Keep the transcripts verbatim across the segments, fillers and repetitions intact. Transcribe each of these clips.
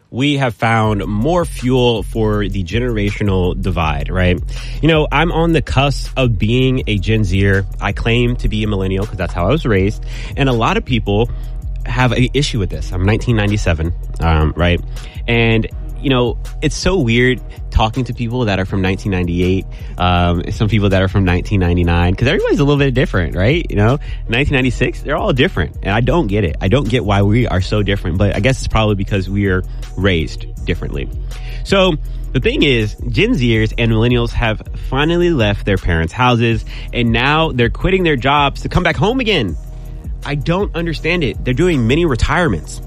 we have found more fuel for the generational divide, right? You know, I'm on the cusp of being a Gen Zer. I claim to be a millennial because that's how I was raised. And a lot of people have an issue with this. I'm nineteen ninety-seven, um, right? And, you know, it's so weird talking to people that are from nineteen ninety-eight, um, some people that are from nineteen ninety-nine, because everybody's a little bit different, right? You know, nineteen ninety-six, they're all different. And I don't get it. I don't get why we are so different, but I guess it's probably because we are raised differently. So the thing is, Gen Zers and millennials have finally left their parents' houses, and now they're quitting their jobs to come back home again. I don't understand it. They're doing mini retirements.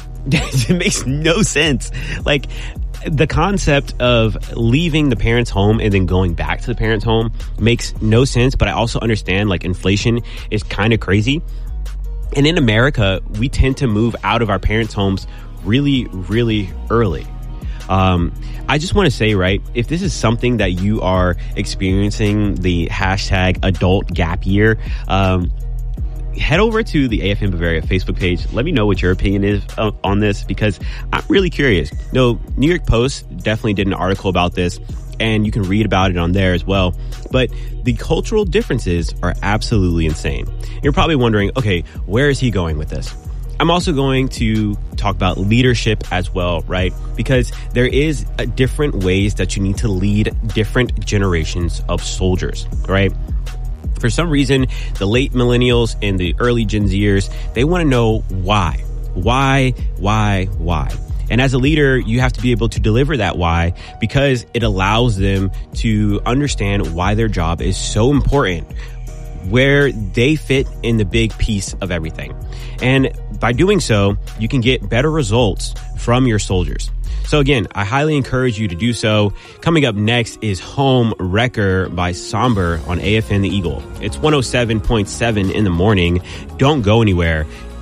It makes no sense. Like, the concept of leaving the parents' home and then going back to the parents' home makes no sense. But I also understand, like, inflation is kind of crazy. And in America, we tend to move out of our parents' homes really, really early. Um, I just want to say, right, if this is something that you are experiencing, the hashtag adult gap year, um, head over to the A F M Bavaria Facebook page. Let me know what your opinion is uh, on this, because I'm really curious. No, New York Post definitely did an article about this, and you can read about it on there as well. But the cultural differences are absolutely insane. You're probably wondering, okay, where is he going with this? I'm also going to talk about leadership as well, right? Because there is a different ways that you need to lead different generations of soldiers, right? For some reason, the late millennials and the early Gen Zers, they want to know why. Why, why, why? And as a leader, you have to be able to deliver that why, because it allows them to understand why their job is so important, where they fit in the big piece of everything. And by doing so, you can get better results from your soldiers. So again, I highly encourage you to do so. Coming up next is Home Wrecker by Somber on A F N The Eagle. It's one oh seven point seven in the morning. Don't go anywhere.